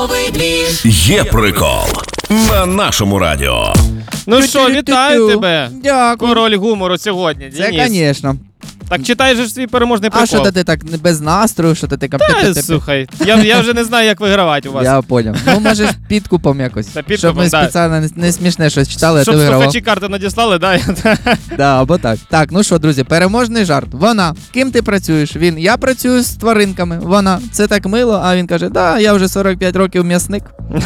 Є прикол на нашому радіо. Ну що, вітаю тебе. Дякую. Король гумору сьогодні, Це, Денис. звісно. Так читай же ж свій переможний прикол. А що ти так без настрою, що ти Та, там... слухай, я вже не знаю, як вигравати у вас. Я поняв. Ну, можеш підкупом якось. Та підкупом, щоб ми да. спеціально не смішне щось читали, а ти Щоб вигравав. слухачі карти надіслали, да? Да, або так. Так, ну що, друзі, переможний жарт. Вона. Ким ти працюєш? Він. Я працюю з тваринками. Вона. Це так мило, а він каже, да, я вже 45 років м'ясник.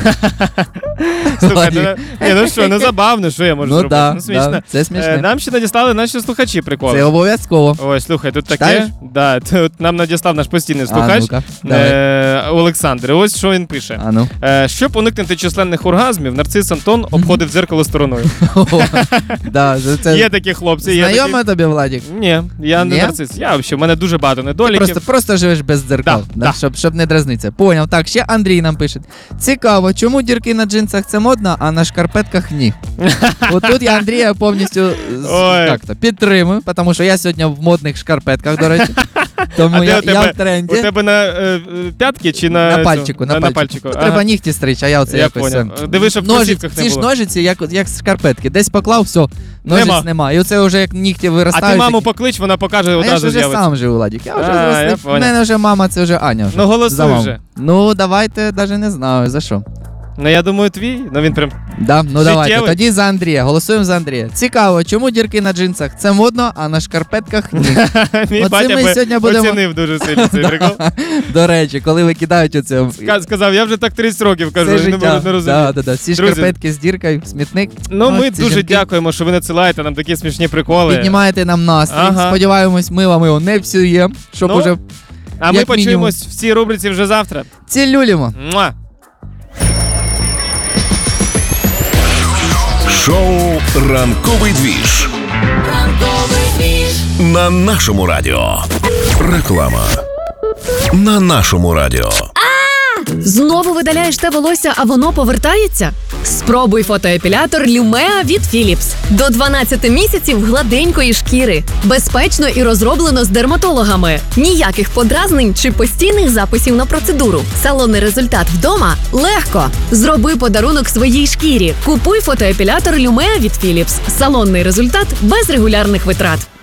Слухай, ну що, ну забавно, що я можу Ну зробити? да, Ну смішно. да, це смішне. Нам ще надіслали наші слухачі приколи. Це обов'язково. Ой, слухай, тут таке. Читаєш? Да, тут нам надіслав наш постійний А, слухач ну-ка, давай. Олександр. І ось що він пише. А ну. Щоб уникнути численних оргазмів, нарцис Антон обходив дзеркало стороною. Да, це Є такі хлопці. Є знайоме такі... тобі, Владик? Ні, я не Ні? нарцис. Я взагалі, в мене дуже багато недоліків. Просто живеш без дзеркал, Да, да. Щоб не дразнитися. Поняв. Так, ще Андрій нам пише. Цікаво, чому дірки на джинсах це модно, а на шкарпетках ні? Отут я Андрія повністю Ой. підтримую, тому що я сьогодні в модних шкарпетках, до речі. Тому А я де у тебе? в тренді. У тебе на п'ятки чи на... На пальчику, на пальчику. Ага. Треба нігті стричь, а я оце Я якось... поняв. Диви, щоб кросівках не Ці ж було. ножиці, як шкарпетки. Десь поклав, все, ножиць нема. І оце вже як нігті А виростають. ти маму такі. поклич, вона покаже, А я ж одразу вже з'явиться. сам живу, Владик. Я вже А, зрослий. я В поняв. мене вже мама, це вже Аня. Вже. Ну голосуй За маму. вже. Ну, давайте, навіть не знаю, за що. Ну я думаю, твій. Ну він прям... Да, ну давайте, Життєвий. тоді за Андрія. Голосуємо за Андрія. Цікаво, чому дірки на джинсах це модно, а на шкарпетках ні. Мій Оце батя ми би сьогодні будемо- оцінив дуже сильно цей прикол. До речі, коли викидають оце Сказав, я вже так 30 років кажу, все не життя. можу не розумію. Да. Всі Друзі, шкарпетки з діркою, смітник. Ну, ми ці дуже жінки дякуємо, що ви надсилаєте нам такі смішні приколи. Піднімаєте нам настрій. Ага. Сподіваємось, ми вам його не всієм, щоб Ну, уже А ми як почуємось в цій рубриці вже завтра. цілюлімо. Муа! Шоу «Ранковий двіж» на нашому радіо. Реклама на нашому радіо. Знову видаляєш те волосся, а воно повертається? Спробуй фотоепілятор Lumea від Philips. До 12 місяців гладенької шкіри. Безпечно і розроблено з дерматологами. Ніяких подразнень чи постійних записів на процедуру. Салонний результат вдома легко. Зроби подарунок своїй шкірі. Купуй фотоепілятор Lumea від Philips. Салонний результат без регулярних витрат.